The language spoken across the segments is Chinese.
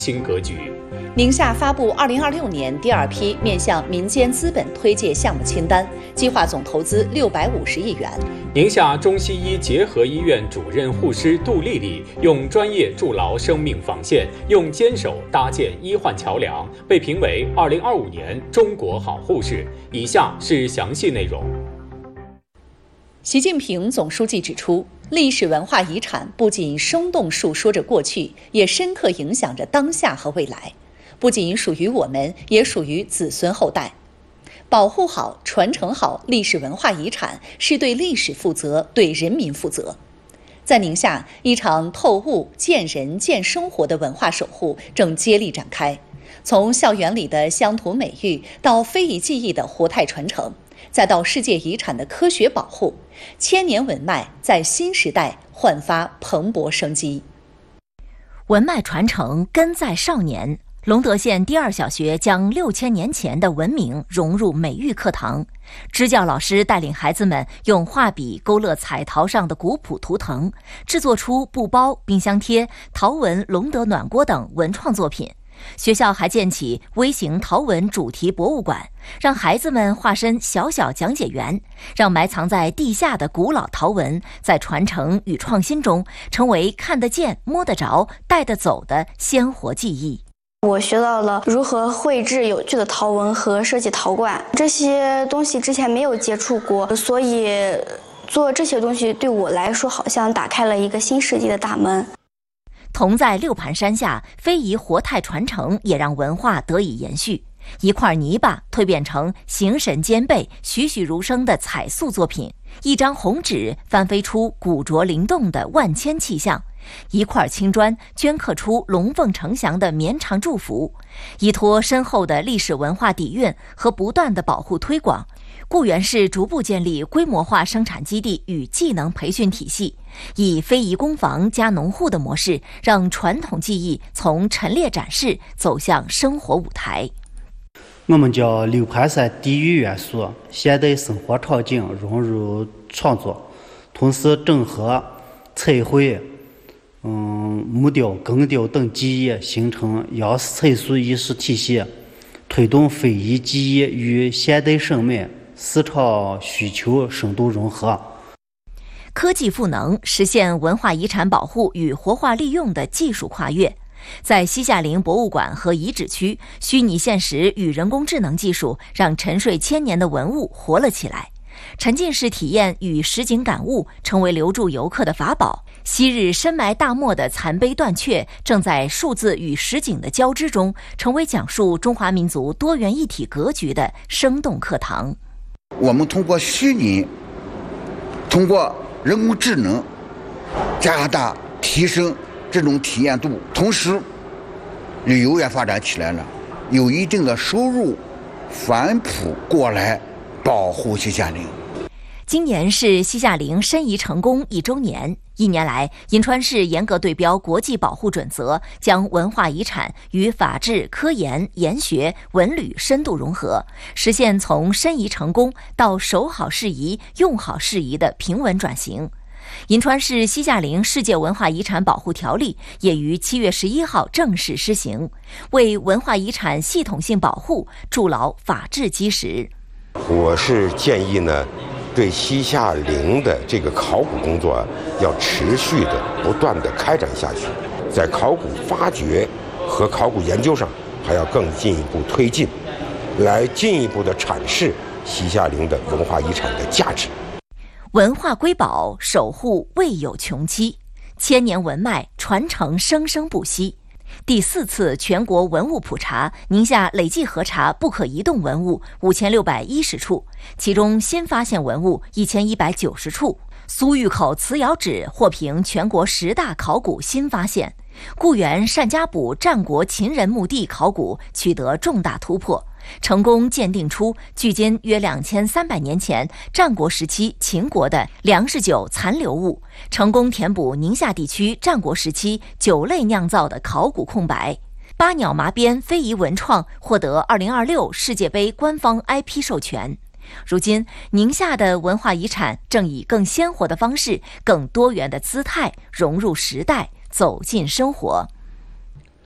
新格局。 宁夏发布2026年第2批面向民间资本推介项目清单，计划总投资650亿元。 宁夏中西医结合医院主任护师杜丽丽用专业筑牢生命防线，用坚守搭建医患桥梁，被评为2025年中国好护士。以下是详细内容。 习近平总书记指出，历史文化遗产不仅生动述说着过去，也深刻影响着当下和未来，不仅属于我们，也属于子孙后代。保护好、传承好历史文化遗产，是对历史负责，对人民负责。在宁夏，一场透悟、见人、见生活的文化守护正接力展开，从校园里的乡土美育，到非遗技艺的活态传承，再到世界遗产的科学保护，千年文脉在新时代焕发蓬勃生机。 文脉传承，根在少年。隆德县第2小学将6000年前的文明融入美育课堂，支教老师带领孩子们用画笔勾勒彩陶上的古朴图腾，制作出布包、冰箱贴、陶文隆德暖锅等文创作品。学校还建起微型陶文主题博物馆，让孩子们化身小小讲解员，让埋藏在地下的古老陶文在传承与创新中成为看得见、摸得着、带得走的鲜活记忆。 我学到了如何绘制有趣的陶文和设计陶罐，这些东西之前没有接触过，所以做这些东西对我来说好像打开了一个新世界的大门。 同在六盘山下，非遗活态传承也让文化得以延续。一块泥巴蜕变成形神兼备、栩栩如生的彩塑作品，一张红纸翻飞出古拙灵动的万千气象，一块青砖镌刻出龙凤呈祥的绵长祝福。依托深厚的历史文化底蕴和不断的保护推广，固原市逐步建立规模化生产基地与技能培训体系，以非遗工坊加农户的模式，让传统技艺从陈列展示走向生活舞台。 我们将六盘山地域元素、现代生活场景融入创作，同时整合彩绘、木雕、更雕等技艺，形成央视彩塑艺术体系，推动非遗技艺与现代审美、市场需求深度融合。 科技赋能，实现文化遗产保护与活化利用的技术跨越。在西夏陵博物馆和遗址区，虚拟现实与人工智能技术让沉睡千年的文物活了起来。沉浸式体验与实景感悟成为留住游客的法宝。昔日深埋大漠的残碑断阙，正在数字与实景的交织中，成为讲述中华民族多元一体格局的生动课堂。 我们通过虚拟，通过人工智能，加大提升这种体验度，同时旅游也发展起来了，有一定的收入反哺过来保护西夏陵。 今年是西夏陵申遗成功1周年，一年来，银川市严格对标国际保护准则，将文化遗产与法治、科研、研学、文旅深度融合，实现从申遗成功到守好事宜、用好事宜的平稳转型。银川市西夏陵世界文化遗产保护条例也于7月11号正式施行，为文化遗产系统性保护筑牢法治基石。 我是建议呢，对西夏陵的这个考古工作要持续的不断的开展下去，在考古发掘和考古研究上还要更进一步推进，来进一步的阐释西夏陵的文化遗产的价值。 文化瑰宝守护未有穷期，千年文脉传承生生不息。第4次全国文物普查，宁夏累计核查不可移动文物5610处，其中新发现文物1190处。苏峪口瓷窑址获评全国10大考古新发现，固原单家堡战国秦人墓地考古取得重大突破，成功鉴定出距今约2300年前战国时期秦国的粮食酒残留物，成功填补宁夏地区战国时期酒类酿造的考古空白。八鸟麻边非遗文创获得2026世界杯官方 IP 授权。如今，宁夏的文化遗产正以更鲜活的方式、更多元的姿态融入时代，走进生活。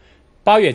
8月